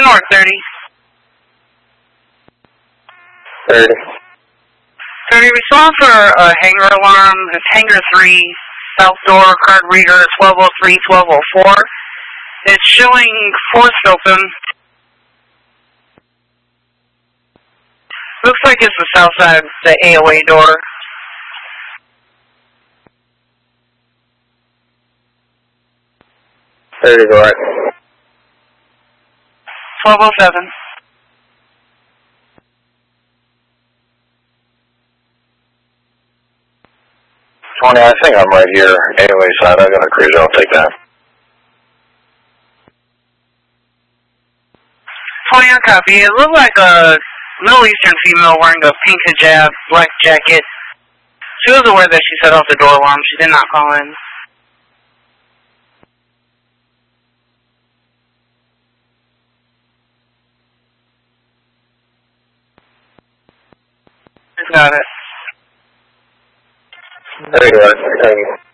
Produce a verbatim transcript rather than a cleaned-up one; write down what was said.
North, thirty. thirty. thirty, respond for a hangar alarm. It's hangar three, south door, card reader, twelve oh three, twelve oh four. It's showing forced open. Looks like it's the south side, the A O A door. thirty, go ahead. twelve oh seven. twenty, I think I'm right here. A O A side, I got a cruiser, I'll take that. twenty on copy. It looked like a Middle Eastern female wearing a pink hijab, black jacket. She was aware that she set off the door alarm. She did not call in. Got it. There you go. Thank you.